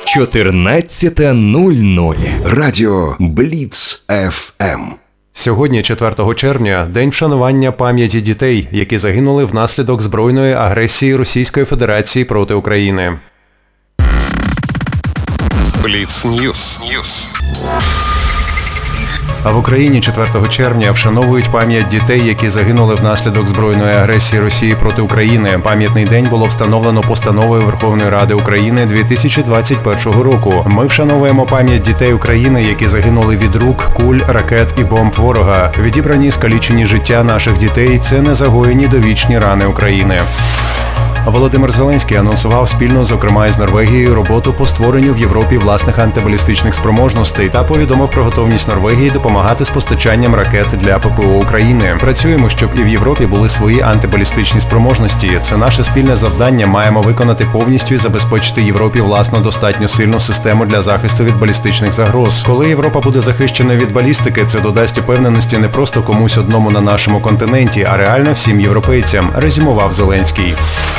14:00. Радіо Бліц ФМ. Сьогодні, 4 червня, день вшанування пам'яті дітей, які загинули внаслідок збройної агресії Російської Федерації проти України. Бліц Ньюс. А в Україні 4 червня вшановують пам'ять дітей, які загинули внаслідок збройної агресії Росії проти України. Пам'ятний день було встановлено постановою Верховної Ради України 2021 року. Ми вшановуємо пам'ять дітей України, які загинули від рук, куль, ракет і бомб ворога. Відібрані скалічені життя наших дітей – це незагоєні довічні рани України. Володимир Зеленський анонсував спільно, зокрема із Норвегією, роботу по створенню в Європі власних антибалістичних спроможностей та повідомив про готовність Норвегії допомагати з постачанням ракет для ППО України. Працюємо, щоб і в Європі були свої антибалістичні спроможності. Це наше спільне завдання. Маємо виконати повністю і забезпечити Європі власну достатньо сильну систему для захисту від балістичних загроз. Коли Європа буде захищеною від балістики, це додасть упевненості не просто комусь одному на нашому континенті, а реально всім європейцям, резюмував Зеленський.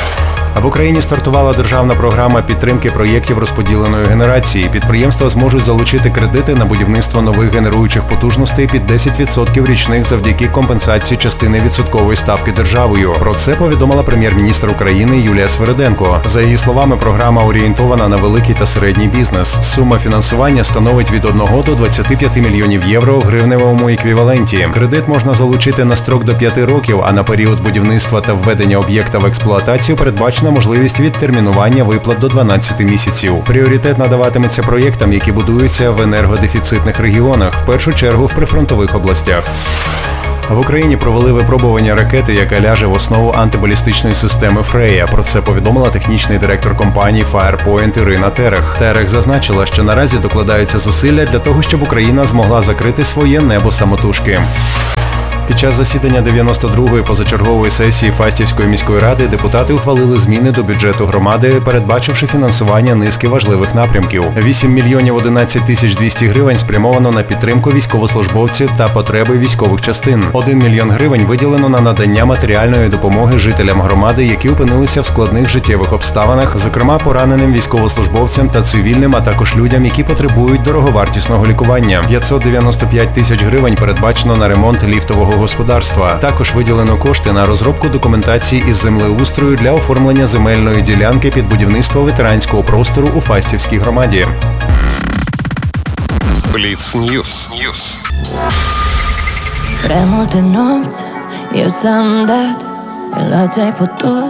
В Україні стартувала державна програма підтримки проєктів розподіленої генерації. Підприємства зможуть залучити кредити на будівництво нових генеруючих потужностей під 10% річних завдяки компенсації частини відсоткової ставки державою. Про це повідомила прем'єр-міністр України Юлія Свериденко. За її словами, програма орієнтована на великий та середній бізнес. Сума фінансування становить від 1 до 25 мільйонів євро в гривневому еквіваленті. Кредит можна залучити на строк до 5 років, а на період будівництва та введення об'єкта в експлуатацію передбачено можливість відтермінування виплат до 12 місяців. Пріоритет надаватиметься проєктам, які будуються в енергодефіцитних регіонах, в першу чергу в прифронтових областях. В Україні провели випробування ракети, яка ляже в основу антибалістичної системи «Фрея». Про це повідомила технічний директор компанії Firepoint Ірина Терех. Терех зазначила, що наразі докладаються зусилля для того, щоб Україна змогла закрити своє небо самотужки. Під час засідання 92-ї позачергової сесії Фастівської міської ради депутати ухвалили зміни до бюджету громади, передбачивши фінансування низки важливих напрямків. 8 мільйонів 11 тисяч 200 гривень спрямовано на підтримку військовослужбовців та потреби військових частин. 1 мільйон гривень виділено на надання матеріальної допомоги жителям громади, які опинилися в складних життєвих обставинах, зокрема пораненим військовослужбовцям та цивільним, а також людям, які потребують дороговартісного лікування. 595 тисяч гривень передбачено на ремонт ліфтового господарства. Також виділено кошти на розробку документації із землеустрою для оформлення земельної ділянки під будівництво ветеранського простору у Фастівській громаді. Бліц Ньюс. Прямо ти ночь, і в сам дат, і летять поток.